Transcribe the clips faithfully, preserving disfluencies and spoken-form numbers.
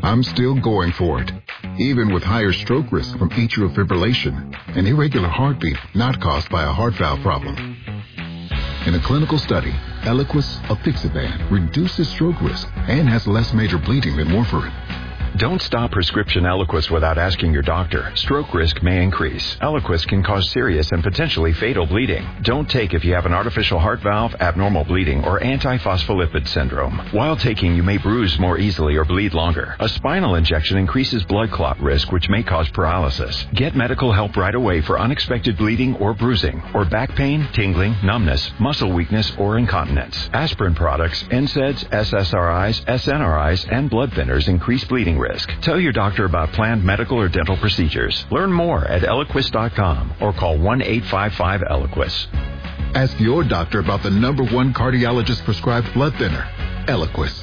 I'm still going for it, even with higher stroke risk from atrial fibrillation, an irregular heartbeat not caused by a heart valve problem. In a clinical study, Eliquis apixaban reduces stroke risk and has less major bleeding than warfarin. Don't stop prescription Eliquis without asking your doctor. Stroke risk may increase. Eliquis can cause serious and potentially fatal bleeding. Don't take if you have an artificial heart valve, abnormal bleeding, or antiphospholipid syndrome. While taking, you may bruise more easily or bleed longer. A spinal injection increases blood clot risk, which may cause paralysis. Get medical help right away for unexpected bleeding or bruising, or back pain, tingling, numbness, muscle weakness, or incontinence. Aspirin products, N SAIDs, S S R Is, S N R Is, and blood thinners increase bleeding risk. Tell your doctor about planned medical or dental procedures. Learn more at Eliquis dot com or call one eight five five Eliquis. Ask your doctor about the number one cardiologist-prescribed blood thinner, Eliquis.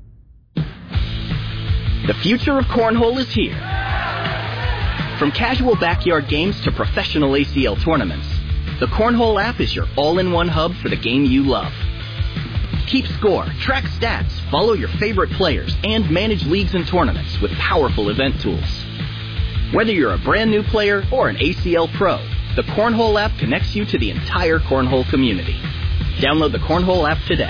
The future of cornhole is here. From casual backyard games to professional A C L tournaments, the Cornhole app is your all-in-one hub for the game you love. Keep score, track stats, follow your favorite players, and manage leagues and tournaments with powerful event tools. Whether you're a brand new player or an A C L pro, the Cornhole app connects you to the entire Cornhole community. Download the Cornhole app today.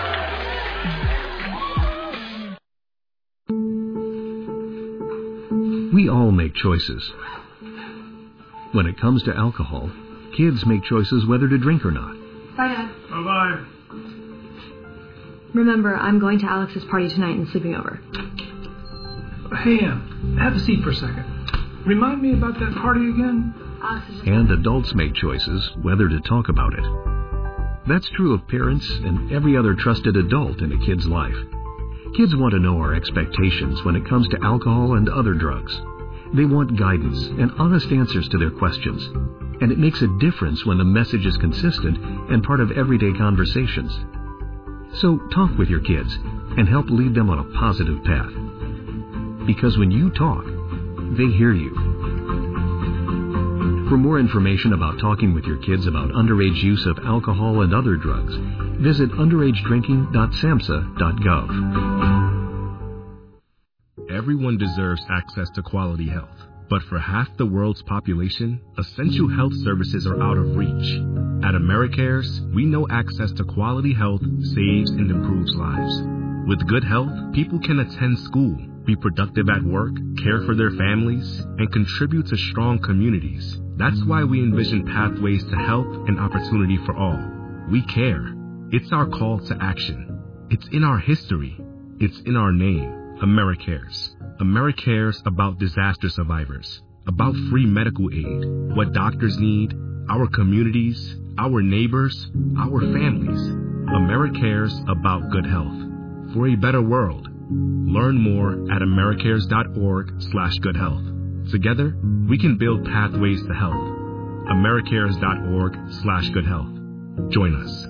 We all make choices. When it comes to alcohol, kids make choices whether to drink or not. Bye, Dad. Bye-bye. Remember, I'm going to Alex's party tonight and sleeping over. Hey, Em, have a seat for a second. Remind me about that party again? And adults make choices whether to talk about it. That's true of parents and every other trusted adult in a kid's life. Kids want to know our expectations when it comes to alcohol and other drugs. They want guidance and honest answers to their questions. And it makes a difference when the message is consistent and part of everyday conversations. So talk with your kids and help lead them on a positive path. Because when you talk, they hear you. For more information about talking with your kids about underage use of alcohol and other drugs, visit underage drinking dot samhsa dot gov. Everyone deserves access to quality health. But for half the world's population, essential health services are out of reach. At AmeriCares, we know access to quality health saves and improves lives. With good health, people can attend school, be productive at work, care for their families, and contribute to strong communities. That's why we envision pathways to health and opportunity for all. We care. It's our call to action. It's in our history. It's in our name. AmeriCares. AmeriCares about disaster survivors, about free medical aid, what doctors need, our communities, our neighbors, our families. AmeriCares about good health. For a better world. Learn more at americares dot org slash good health. Together, we can build pathways to health. americares dot org slash good health. Join us.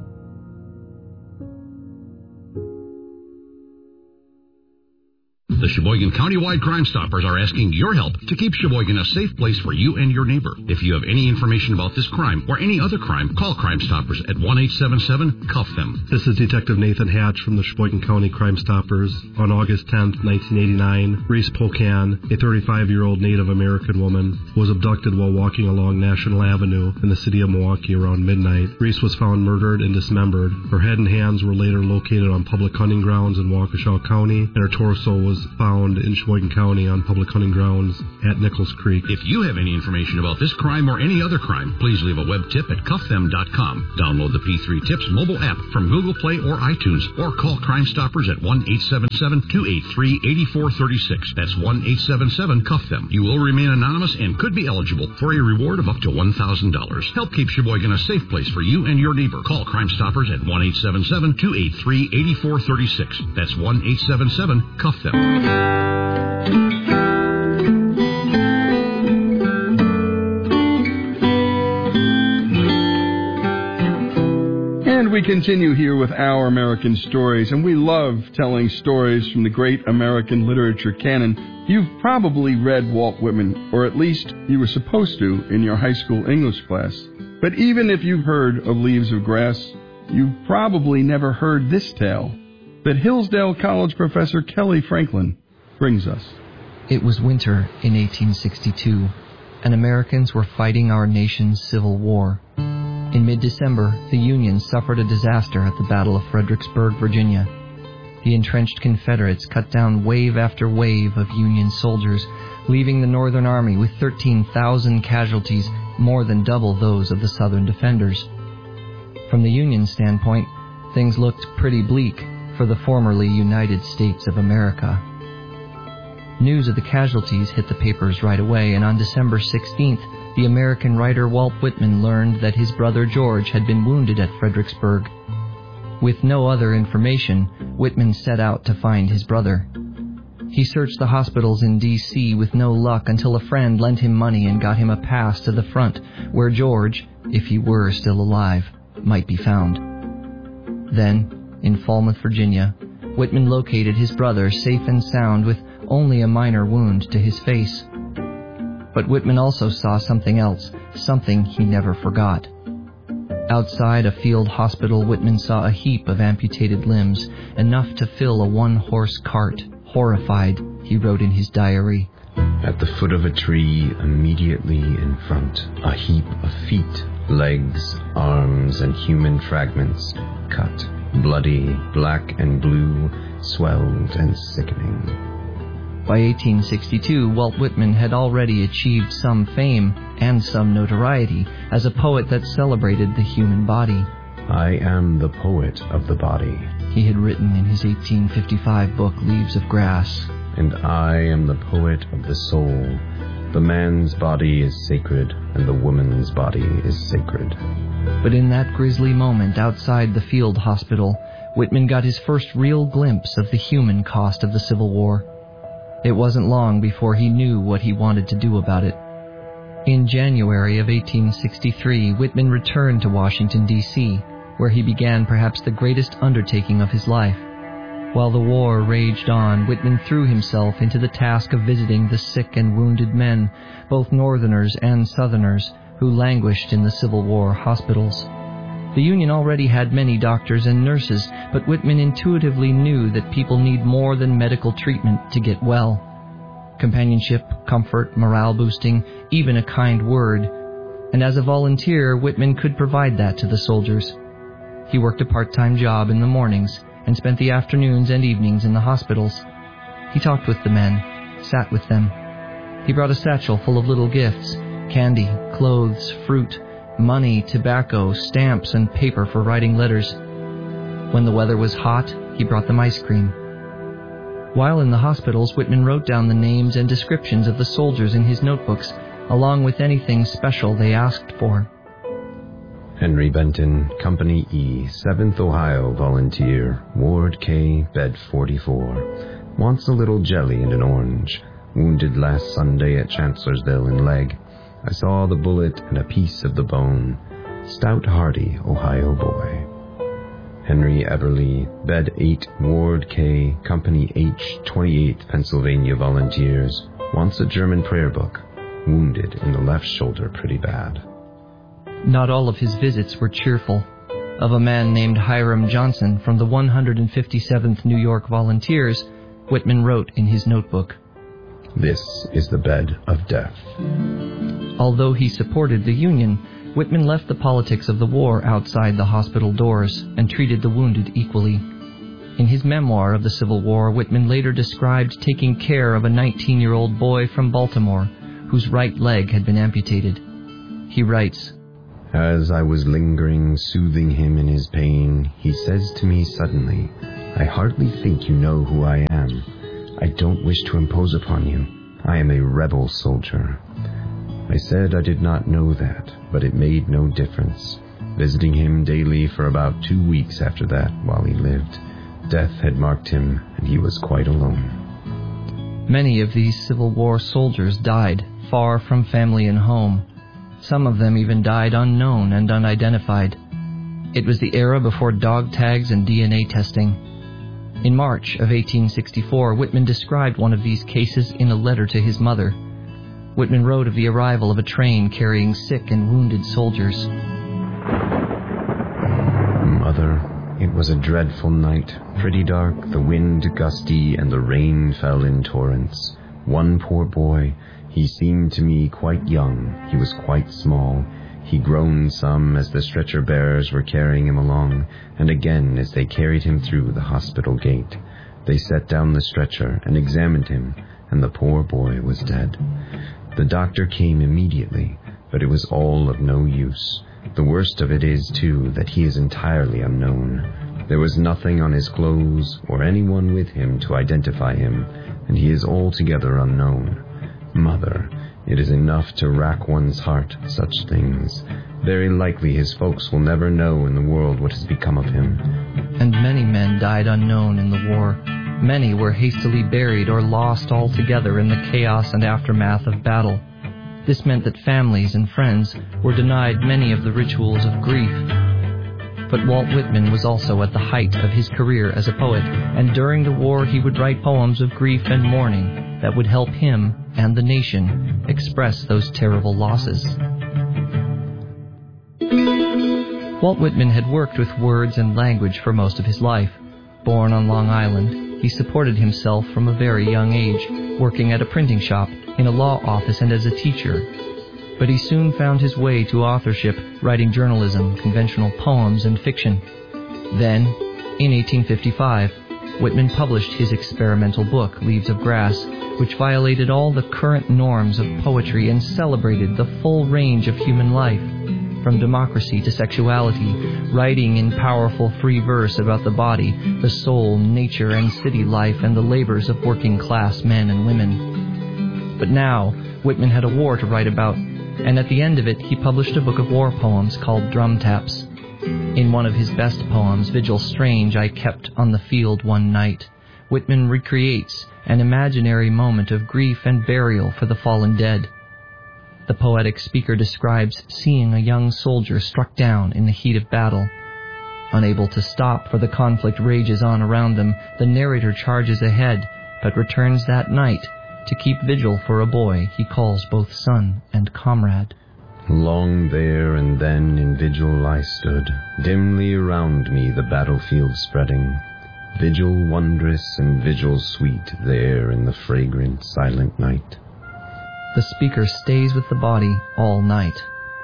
The Sheboygan Countywide Crime Stoppers are asking your help to keep Sheboygan a safe place for you and your neighbor. If you have any information about this crime or any other crime, call Crime Stoppers at one eight seven seven, C U F them. This is Detective Nathan Hatch from the Sheboygan County Crime Stoppers. On August tenth, nineteen eighty-nine, Reese Pocan, a thirty-five-year-old Native American woman, was abducted while walking along National Avenue in the city of Milwaukee around midnight. Reese was found murdered and dismembered. Her head and hands were later located on public hunting grounds in Waukesha County, and her torso was found in Sheboygan County on public hunting grounds at Nichols Creek. If you have any information about this crime or any other crime, please leave a web tip at cuff them dot com. Download the P three Tips mobile app from Google Play or iTunes, or call Crime Stoppers at one eight seven seven, two eight three, eight four three six. That's one eight seven seven, C U F them. You will remain anonymous and could be eligible for a reward of up to one thousand dollars. Help keep Sheboygan a safe place for you and your neighbor. Call Crime Stoppers at one eight seven seven, two eight three, eight four three six. That's one eight seven seven, C U F them. And we continue here with Our American Stories, and we love telling stories from the great American literature canon. You've probably read Walt Whitman, or at least you were supposed to in your high school English class. But even if you've heard of Leaves of Grass, you've probably never heard this tale, that Hillsdale College professor Kelly Franklin brings us. It was winter in eighteen sixty-two, and Americans were fighting our nation's Civil War. In mid-December, the Union suffered a disaster at the Battle of Fredericksburg, Virginia. The entrenched Confederates cut down wave after wave of Union soldiers, leaving the Northern Army with thirteen thousand casualties, more than double those of the Southern defenders. From the Union standpoint, things looked pretty bleak for the formerly United States of America. News of the casualties hit the papers right away, and on December sixteenth, the American writer Walt Whitman learned that his brother George had been wounded at Fredericksburg. With no other information, Whitman set out to find his brother. He searched the hospitals in D C with no luck until a friend lent him money and got him a pass to the front, where George, if he were still alive, might be found. Then, in Falmouth, Virginia, Whitman located his brother safe and sound with only a minor wound to his face. But Whitman also saw something else, something he never forgot. Outside a field hospital, Whitman saw a heap of amputated limbs, enough to fill a one-horse cart. Horrified, he wrote in his diary, "At the foot of a tree, immediately in front, a heap of feet, legs, arms, and human fragments, cut, bloody, black and blue, swelled and sickening." By eighteen sixty-two, Walt Whitman had already achieved some fame and some notoriety as a poet that celebrated the human body. "I am the poet of the body," he had written in his eighteen fifty-five book Leaves of Grass. "And I am the poet of the soul. The man's body is sacred, and the woman's body is sacred." But in that grisly moment outside the field hospital, Whitman got his first real glimpse of the human cost of the Civil War. It wasn't long before he knew what he wanted to do about it. In January of eighteen sixty-three, Whitman returned to Washington, D C, where he began perhaps the greatest undertaking of his life. While the war raged on, Whitman threw himself into the task of visiting the sick and wounded men, both Northerners and Southerners, who languished in the Civil War hospitals. The Union already had many doctors and nurses, but Whitman intuitively knew that people need more than medical treatment to get well. Companionship, comfort, morale boosting, even a kind word. And as a volunteer, Whitman could provide that to the soldiers. He worked a part-time job in the mornings and spent the afternoons and evenings in the hospitals. He talked with the men, sat with them. He brought a satchel full of little gifts, candy, clothes, fruit, money, tobacco, stamps, and paper for writing letters. When the weather was hot, he brought them ice cream. While in the hospitals, Whitman wrote down the names and descriptions of the soldiers in his notebooks, along with anything special they asked for. "Henry Benton, Company E, seventh Ohio Volunteer, Ward K, Bed forty-four. Wants a little jelly and an orange. Wounded last Sunday at Chancellorsville in leg. I saw the bullet and a piece of the bone. Stout, hardy Ohio boy." Henry Everly, Bed eight, Ward K, Company H, twenty-eighth Pennsylvania Volunteers. Wants a German prayer book. Wounded in the left shoulder pretty bad. Not all of his visits were cheerful. Of a man named Hiram Johnson from the one hundred fifty-seventh New York Volunteers, Whitman wrote in his notebook, "This is the bed of death." Although he supported the Union, Whitman left the politics of the war outside the hospital doors and treated the wounded equally. In his memoir of the Civil War, Whitman later described taking care of a nineteen-year-old boy from Baltimore whose right leg had been amputated. He writes, "As I was lingering, soothing him in his pain, he says to me suddenly, 'I hardly think you know who I am. I don't wish to impose upon you. I am a rebel soldier.' I said I did not know that, but it made no difference. Visiting him daily for about two weeks after that while he lived. Death had marked him, and he was quite alone." Many of these Civil War soldiers died far from family and home. Some of them even died unknown and unidentified. It was the era before dog tags and D N A testing. In March of eighteen sixty-four, Whitman described one of these cases in a letter to his mother. Whitman wrote of the arrival of a train carrying sick and wounded soldiers. "Mother, It was a dreadful night, pretty dark, the wind gusty, and the rain fell in torrents. One poor boy, he seemed to me quite young, he was quite small. He groaned some as the stretcher-bearers were carrying him along, and again as they carried him through the hospital gate. They set down the stretcher and examined him, and the poor boy was dead. The doctor came immediately, but it was all of no use. The worst of it is, too, that he is entirely unknown. There was nothing on his clothes or anyone with him to identify him, and he is altogether unknown. Mother, it is enough to rack one's heart, such things. Very likely his folks will never know in the world what has become of him. And many men died unknown in the war. Many were hastily buried or lost altogether in the chaos and aftermath of battle. This meant that families and friends were denied many of the rituals of grief. But Walt Whitman was also at the height of his career as a poet, and during the war he would write poems of grief and mourning that would help him and the nation express those terrible losses. Walt Whitman had worked with words and language for most of his life. Born on Long Island, he supported himself from a very young age, working at a printing shop, in a law office, and as a teacher. But he soon found his way to authorship, writing journalism, conventional poems, and fiction. Then, in eighteen fifty-five, Whitman published his experimental book, Leaves of Grass, which violated all the current norms of poetry and celebrated the full range of human life, from democracy to sexuality, writing in powerful free verse about the body, the soul, nature, and city life, and the labors of working-class men and women. But now, Whitman had a war to write about, and at the end of it, he published a book of war poems called Drum Taps. In one of his best poems, Vigil Strange, I Kept on the Field One Night, Whitman recreates an imaginary moment of grief and burial for the fallen dead. The poetic speaker describes seeing a young soldier struck down in the heat of battle. Unable to stop, for the conflict rages on around them, the narrator charges ahead, but returns that night to keep vigil for a boy he calls both son and comrade. Long there and then in vigil I stood, dimly around me the battlefield spreading, vigil wondrous and vigil sweet there in the fragrant silent night. The speaker stays with the body all night.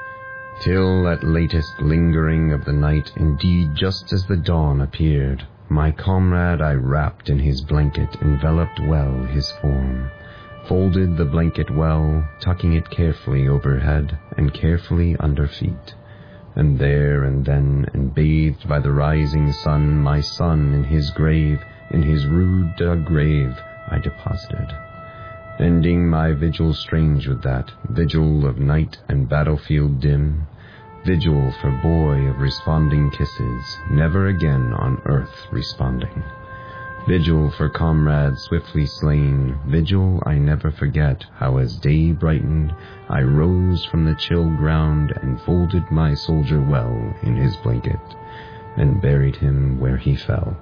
Till at latest lingering of the night, indeed just as the dawn appeared, my comrade I wrapped in his blanket, enveloped well his form, folded the blanket well, tucking it carefully overhead and carefully under feet. And there and then, and bathed by the rising sun, my son in his grave, in his rude dug grave, I deposited. Ending my vigil strange with that, vigil of night and battlefield dim, vigil for boy of responding kisses, never again on earth responding. Vigil for comrades swiftly slain, vigil I never forget, how as day brightened, I rose from the chill ground and folded my soldier well in his blanket, and buried him where he fell.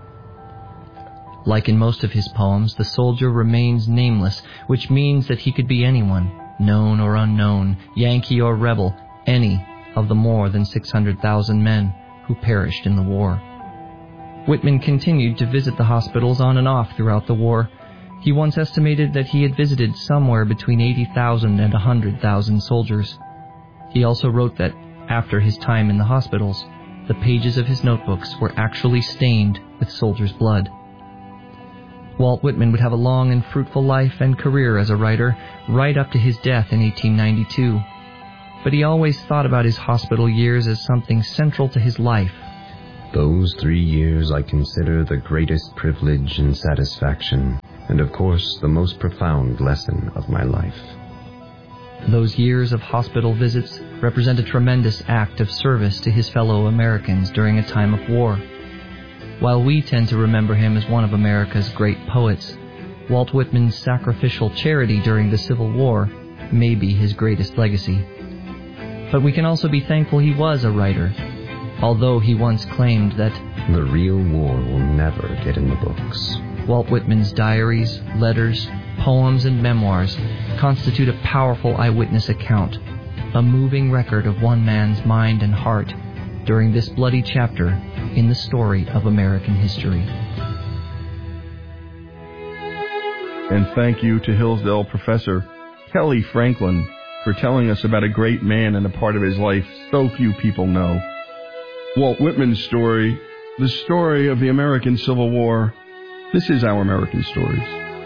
Like in most of his poems, the soldier remains nameless, which means that he could be anyone, known or unknown, Yankee or rebel, any of the more than six hundred thousand men who perished in the war. Whitman continued to visit the hospitals on and off throughout the war. He once estimated that he had visited somewhere between eighty thousand and one hundred thousand soldiers. He also wrote that, after his time in the hospitals, the pages of his notebooks were actually stained with soldiers' blood. Walt Whitman would have a long and fruitful life and career as a writer, right up to his death in eighteen ninety-two. But he always thought about his hospital years as something central to his life. Those three years I consider the greatest privilege and satisfaction, and of course the most profound lesson of my life. Those years of hospital visits represent a tremendous act of service to his fellow Americans during a time of war. While we tend to remember him as one of America's great poets, Walt Whitman's sacrificial charity during the Civil War may be his greatest legacy. But we can also be thankful he was a writer, although he once claimed that the real war will never get in the books. Walt Whitman's diaries, letters, poems, and memoirs constitute a powerful eyewitness account, a moving record of one man's mind and heart, during this bloody chapter in the story of American history. And thank you to Hillsdale professor Kelly Franklin for telling us about a great man and a part of his life so few people know. Walt Whitman's story, the story of the American Civil War. This is Our American Stories.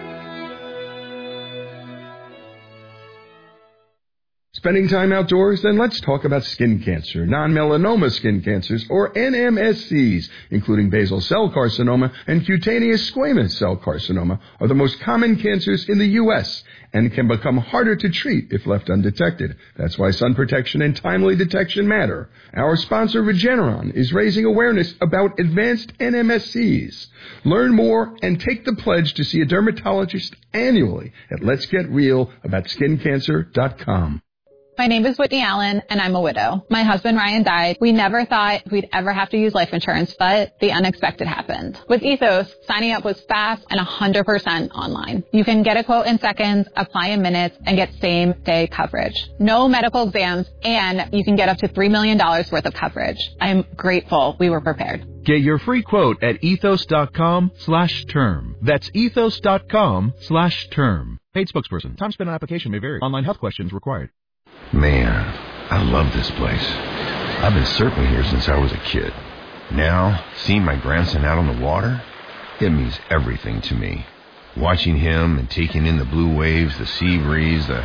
Spending time outdoors? Then let's talk about skin cancer. Non-melanoma skin cancers, or N M S Cs, including basal cell carcinoma and cutaneous squamous cell carcinoma, are the most common cancers in the U S and can become harder to treat if left undetected. That's why sun protection and timely detection matter. Our sponsor, Regeneron, is raising awareness about advanced N M S Cs. Learn more and take the pledge to see a dermatologist annually at lets get real about skin cancer dot com. My name is Whitney Allen, and I'm a widow. My husband, Ryan, died. We never thought we'd ever have to use life insurance, but the unexpected happened. With Ethos, signing up was fast and one hundred percent online. You can get a quote in seconds, apply in minutes, and get same-day coverage. No medical exams, and you can get up to three million dollars worth of coverage. I'm grateful we were prepared. Get your free quote at ethos.com slash term. That's ethos.com slash term. Paid spokesperson. Time spent on application may vary. Online health questions required. Man, I love this place. I've been surfing here since I was a kid. Now, seeing my grandson out on the water, it means everything to me. Watching him and taking in the blue waves, the sea breeze, the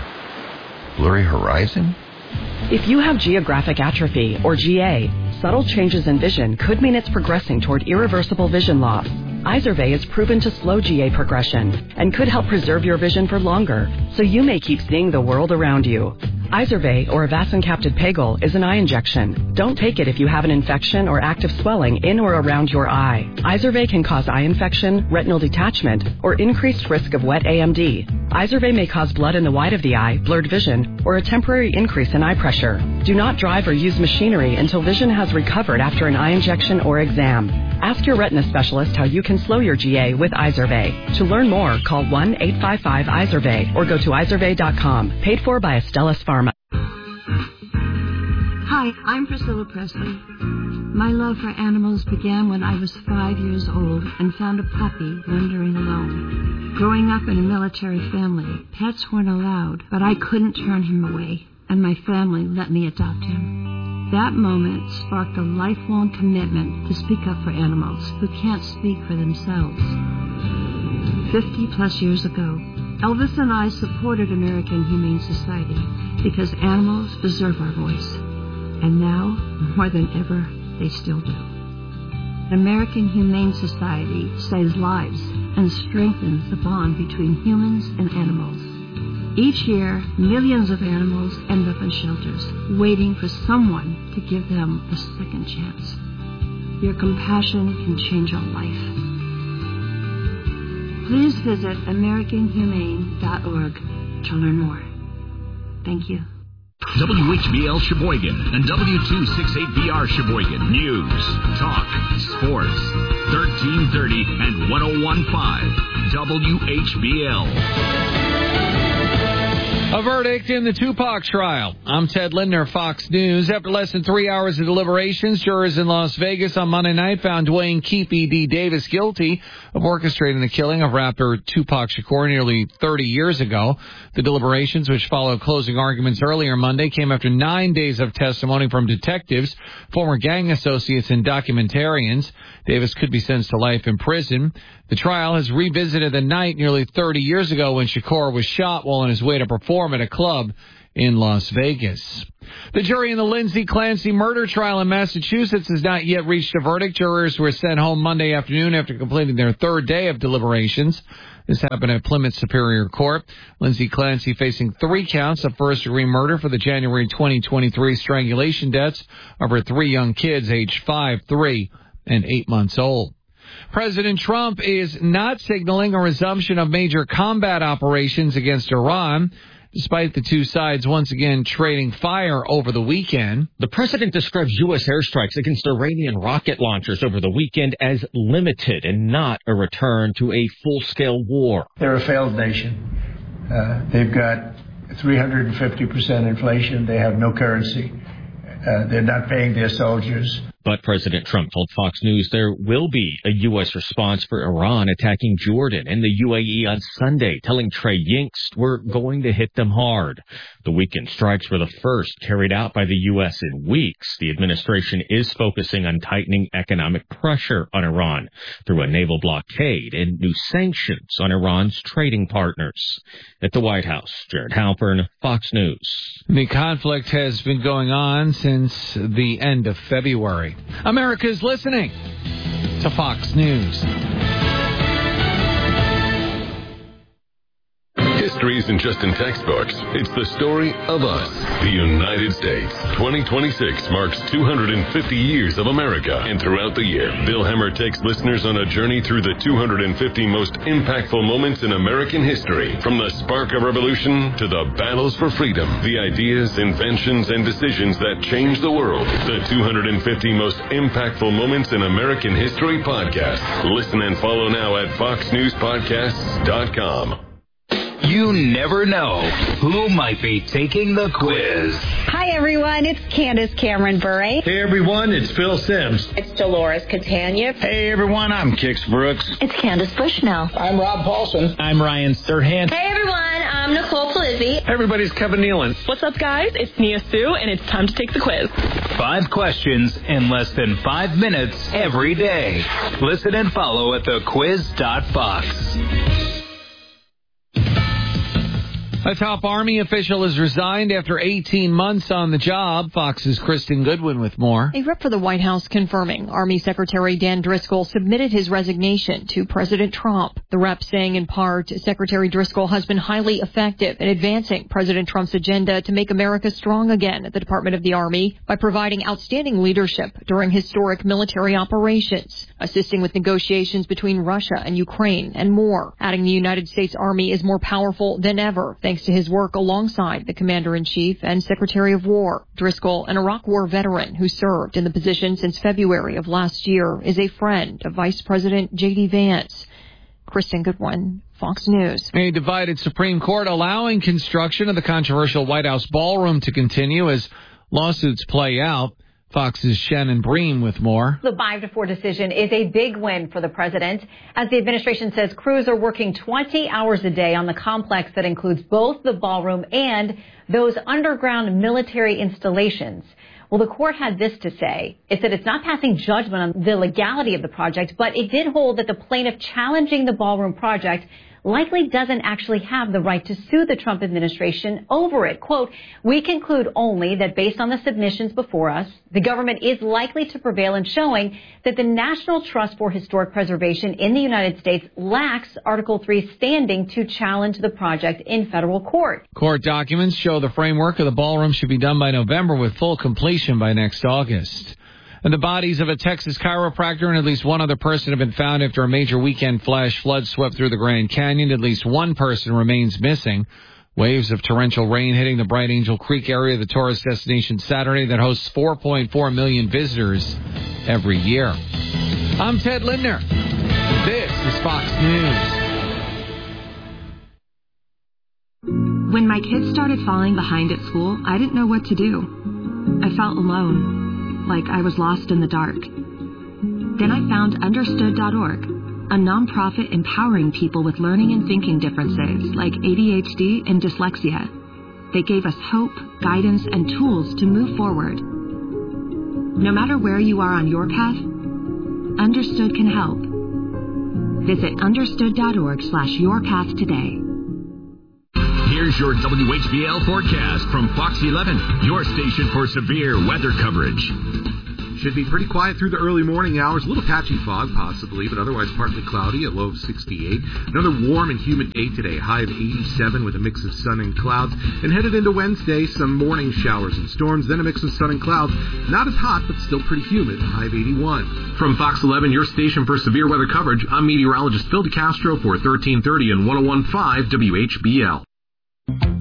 blurry horizon. If you have geographic atrophy, or G A, subtle changes in vision could mean it's progressing toward irreversible vision loss. Izervay is proven to slow G A progression and could help preserve your vision for longer, so you may keep seeing the world around you. Izervay, or avacincaptad pegol, is an eye injection. Don't take it if you have an infection or active swelling in or around your eye. Izervay can cause eye infection, retinal detachment, or increased risk of wet A M D. Izervay may cause blood in the white of the eye, blurred vision, or a temporary increase in eye pressure. Do not drive or use machinery until vision has recovered after an eye injection or exam. Ask your retina specialist how you can slow your G A with Izervay. To learn more, call one eight five five Izervay or go to izervay dot com. Paid for by Astellas Pharma. Hi, I'm Priscilla Presley. My love for animals began when I was five years old and found a puppy wandering alone. Growing up in a military family, pets weren't allowed, but I couldn't turn him away, and my family let me adopt him. That moment sparked a lifelong commitment to speak up for animals who can't speak for themselves. Fifty plus years ago, Elvis and I supported American Humane Society because animals deserve our voice. And now, more than ever, they still do. American Humane Society saves lives and strengthens the bond between humans and animals. Each year, millions of animals end up in shelters, waiting for someone to give them a second chance. Your compassion can change a life. Please visit american humane dot org to learn more. Thank you. W H B L Sheboygan and W two sixty-eight B R Sheboygan. News, talk, sports. thirteen thirty and ten fifteen. W H B L. A verdict in the Tupac trial. I'm Ted Lindner, Fox News. After less than three hours of deliberations, jurors in Las Vegas on Monday night found Dwayne Keefe D. Davis guilty of orchestrating the killing of rapper Tupac Shakur nearly thirty years ago. The deliberations, which followed closing arguments earlier Monday, came after nine days of testimony from detectives, former gang associates, and documentarians. Davis could be sentenced to life in prison. The trial has revisited the night nearly thirty years ago when Shakur was shot while on his way to perform at a club in Las Vegas. The jury in the Lindsay Clancy murder trial in Massachusetts has not yet reached a verdict. Jurors were sent home Monday afternoon after completing their third day of deliberations. This happened at Plymouth Superior Court. Lindsay Clancy facing three counts of first-degree murder for the January twenty twenty-three strangulation deaths of her three young kids aged five, three, and eight months old. President Trump is not signaling a resumption of major combat operations against Iran, despite the two sides once again trading fire over the weekend. The president describes U S airstrikes against Iranian rocket launchers over the weekend as limited and not a return to a full-scale war. They're a failed nation. Uh, they've got three hundred fifty percent inflation. They have no currency. Uh, they're not paying their soldiers. But President Trump told Fox News there will be a U S response for Iran attacking Jordan and the U A E on Sunday, telling Trey Yingst we're going to hit them hard. The weekend strikes were the first carried out by the U S in weeks. The administration is focusing on tightening economic pressure on Iran through a naval blockade and new sanctions on Iran's trading partners. At the White House, Jared Halpern, Fox News. The conflict has been going on since the end of February. America's listening to Fox News. History isn't just in textbooks. It's the story of us, the United States. twenty twenty-six marks two hundred fifty years of America. And throughout the year, Bill Hemmer takes listeners on a journey through the two hundred fifty most impactful moments in American history. From the spark of revolution to the battles for freedom, the ideas, inventions, and decisions that changed the world. The two hundred fifty most impactful moments in American history podcast. Listen and follow now at fox news podcasts dot com. You never know who might be taking the quiz. Hi, everyone. It's Candace Cameron Bure. Hey, everyone. It's Phil Sims. It's Dolores Catania. Hey, everyone. I'm Kix Brooks. It's Candace Bushnell. I'm Rob Paulson. I'm Ryan Serhant. Hey, everyone. I'm Nicole Polizzi. Everybody's Kevin Nealon. What's up, guys? It's Nia Sue, and it's time to take the quiz. Five questions in less than five minutes every day. Listen and follow at the quiz dot fox. A top Army official has resigned after eighteen months on the job. Fox's Kristen Goodwin with more. A rep for the White House confirming Army Secretary Dan Driscoll submitted his resignation to President Trump. The rep saying in part, Secretary Driscoll has been highly effective in advancing President Trump's agenda to make America strong again at the Department of the Army by providing outstanding leadership during historic military operations, assisting with negotiations between Russia and Ukraine, and more. Adding the United States Army is more powerful than ever, thanks to his work alongside the Commander-in-Chief and Secretary of War. Driscoll, an Iraq War veteran who served in the position since February of last year, is a friend of Vice President J D Vance. Kristen Goodwin, Fox News. A divided Supreme Court allowing construction of the controversial White House ballroom to continue as lawsuits play out. Fox's Shannon Bream with more. The five to four decision is a big win for the president, as the administration says crews are working twenty hours a day on the complex that includes both the ballroom and those underground military installations. Well, the court had this to say. It said it's not passing judgment on the legality of the project, but it did hold that the plaintiff challenging the ballroom project likely doesn't actually have the right to sue the Trump administration over it. Quote, we conclude only that based on the submissions before us, the government is likely to prevail in showing that the National Trust for Historic Preservation in the United States lacks Article three standing to challenge the project in federal court. Court documents show the framework of the ballroom should be done by November with full completion by next August. And the bodies of a Texas chiropractor and at least one other person have been found after a major weekend flash flood swept through the Grand Canyon. At least one person remains missing. Waves of torrential rain hitting the Bright Angel Creek area of the tourist destination Saturday that hosts four point four million visitors every year. I'm Ted Lindner. This is Fox News. When my kids started falling behind at school, I didn't know what to do. I felt alone, like I was lost in the dark. Then I found understood dot org, a nonprofit empowering people with learning and thinking differences like A D H D and dyslexia. They gave us hope, guidance, and tools to move forward. No matter where you are on your path, Understood can help. Visit understood dot org slash your path today. Here's your W H B L forecast from Fox eleven, your station for severe weather coverage. Should be pretty quiet through the early morning hours. A little patchy fog, possibly, but otherwise partly cloudy, a low of sixty-eight. Another warm and humid day today, high of eighty-seven with a mix of sun and clouds. And headed into Wednesday, some morning showers and storms, then a mix of sun and clouds. Not as hot, but still pretty humid, a high of eighty-one. From Fox eleven, your station for severe weather coverage, I'm meteorologist Phil DeCastro for thirteen thirty and one oh one point five W H B L.